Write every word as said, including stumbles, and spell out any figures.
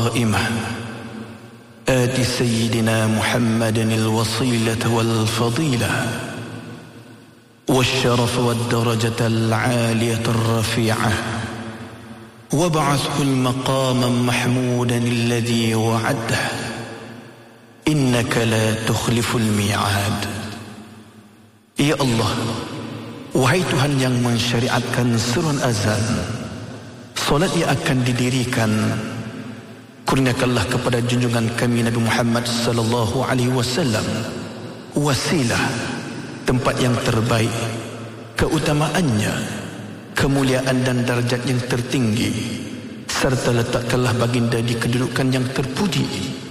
القائمة آت سيدنا محمد الوصيلة والفضيلة والشرف والدرجة العالية الرفيعة وابعثه المقام محمودا الذي وعده إنك لا تخلف الميعاد. Ya Allah, wahai Tuhan yang mensyariatkan seruan azan, solat yang akan didirikan, kurniakanlah kepada junjungan kami Nabi Muhammad sallallahu alaihi wasallam wasilah, tempat yang terbaik, keutamaannya, kemuliaan dan darjat yang tertinggi, serta letakkanlah baginda di kedudukan yang terpuji